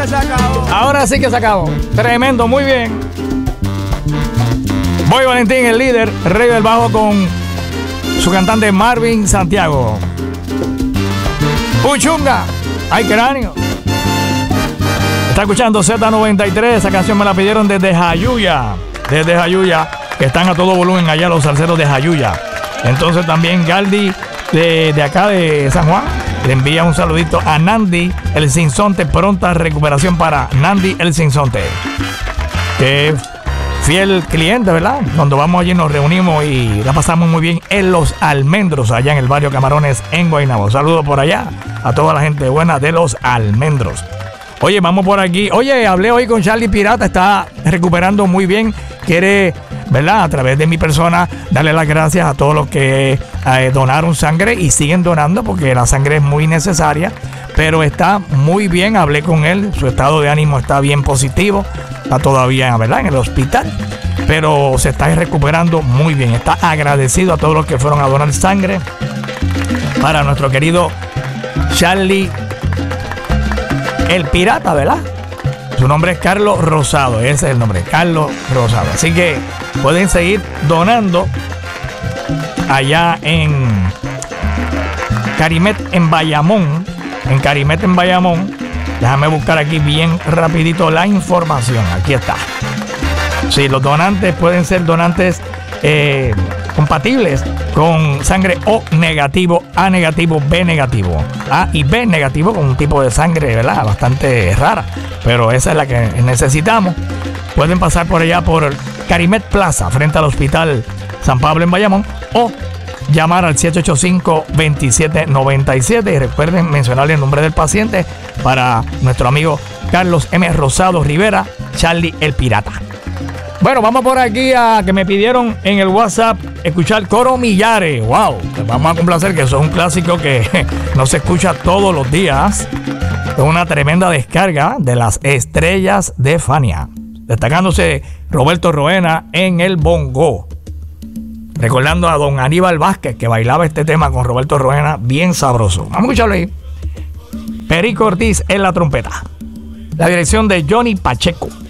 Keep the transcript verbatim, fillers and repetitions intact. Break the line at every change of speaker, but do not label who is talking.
que se acabó.
Ahora sí que se acabó. Tremendo, muy bien. Boy Valentín, el líder, rey del bajo con su cantante Marvin Santiago. Puchunga, ay cráneo. Está escuchando Z noventa y tres, esa canción me la pidieron desde Jayuya. Desde Jayuya, que están a todo volumen allá los salseros de Jayuya. Entonces también Galdi de, de acá de San Juan le envía un saludito a Nandi el Sinsonte. Pronta recuperación para Nandi el Sinsonte, que es fiel cliente, ¿verdad? Cuando vamos allí nos reunimos y la pasamos muy bien en Los Almendros, allá en el barrio Camarones en Guaynabo. Saludos por allá a toda la gente buena de Los Almendros. Oye, vamos por aquí. Oye, hablé hoy con Charlie Pirata, está recuperando muy bien. Quiere, ¿verdad?, a través de mi persona, darle las gracias a todos los que eh, donaron sangre y siguen donando, porque la sangre es muy necesaria. Pero está muy bien, hablé con él, su estado de ánimo está bien positivo, está todavía, ¿verdad?, en el hospital, pero se está recuperando muy bien. Está agradecido a todos los que fueron a donar sangre para nuestro querido Charlie el Pirata, ¿verdad? Su nombre es Carlos Rosado, ese es el nombre, Carlos Rosado. Así que pueden seguir donando allá en Carimet, en Bayamón. En Carimet, en Bayamón. Déjame buscar aquí bien rapidito la información. Aquí está. Sí, los donantes pueden ser donantes eh, compatibles con sangre O negativo, A negativo, B negativo. A y B negativo, con un tipo de sangre, ¿verdad?, bastante rara, pero esa es la que necesitamos. Pueden pasar por allá por Carimet Plaza, frente al Hospital San Pablo en Bayamón, o llamar al siete ocho cinco, dos siete nueve siete y recuerden mencionarle el nombre del paciente para nuestro amigo Carlos M. Rosado Rivera, Charlie el Pirata. Bueno, vamos por aquí a que me pidieron en el WhatsApp escuchar Coro Millares. Wow, vamos a complacer, que eso es un clásico que no se escucha todos los días. Es una tremenda descarga de las estrellas de Fania, destacándose Roberto Roena en el bongo, recordando a don Aníbal Vázquez, que bailaba este tema con Roberto Roena, bien sabroso. Vamos a escucharlo ahí. Perico Ortiz en la trompeta. La dirección de Johnny Pacheco.